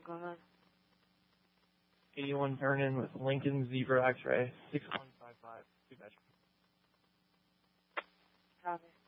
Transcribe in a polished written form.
go ahead. 81 turn-in with Lincoln Zebra X-Ray, 6155. Two measure. Copy.